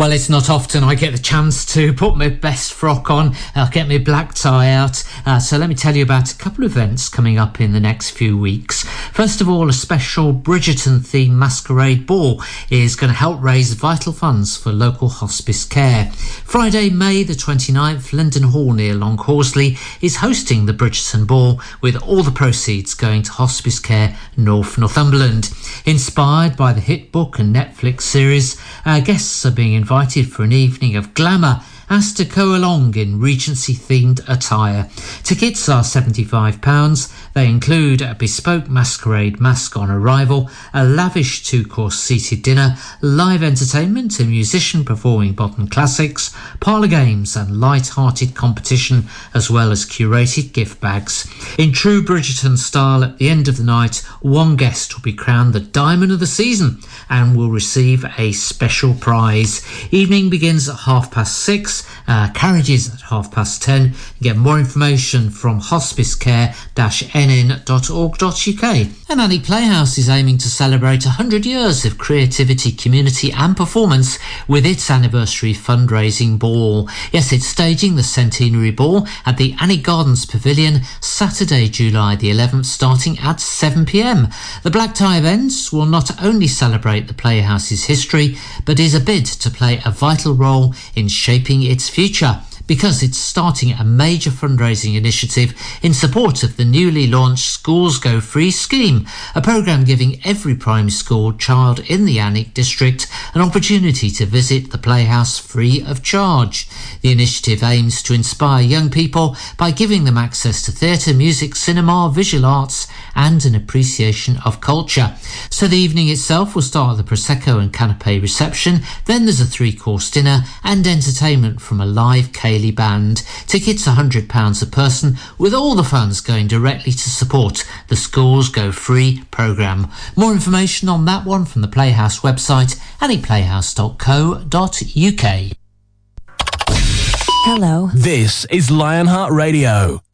Well, it's not often I get the chance to put my best frock on, get my black tie out. So let me tell you about a couple of events coming up in the next few weeks. First of all, a special Bridgerton-themed masquerade ball is going to help raise vital funds for local hospice care. Friday, May the 29th, Linden Hall near Long Horsley is hosting the Bridgerton Ball, with all the proceeds going to hospice care North Northumberland. Inspired by the hit book and Netflix series, guests are being invited for an evening of glamour asked to go along in Regency-themed attire. Tickets are £75. They include a bespoke masquerade mask on arrival, a lavish two-course seated dinner, live entertainment, a musician performing modern classics, parlour games and light-hearted competition, as well as curated gift bags. In true Bridgerton style, at the end of the night, one guest will be crowned the Diamond of the Season and will receive a special prize. Evening begins at 6:30. Carriages at 10:30. You get more information from hospicecare-nn.org.uk. And Annie Playhouse is aiming to celebrate 100 years of creativity, community and performance with its anniversary fundraising ball. Yes, it's staging the Centenary Ball at the Annie Gardens Pavilion Saturday, July the 11th, starting at 7 p.m. The black tie events will not only celebrate the Playhouse's history, but is a bid to play a vital role in shaping its future, because it's starting a major fundraising initiative in support of the newly launched Schools Go Free scheme, a programme giving every primary school child in the Alnwick district an opportunity to visit the Playhouse free of charge. The initiative aims to inspire young people by giving them access to theatre, music, cinema, visual arts and an appreciation of culture. So the evening itself will start with a Prosecco and canapé reception, then there's a 3-course dinner and entertainment from a live Cayley band. Tickets £100 a person, with all the funds going directly to support the Schools Go Free programme. More information on that one from the Playhouse website, annieplayhouse.co.uk. Hello. This is Lionheart Radio.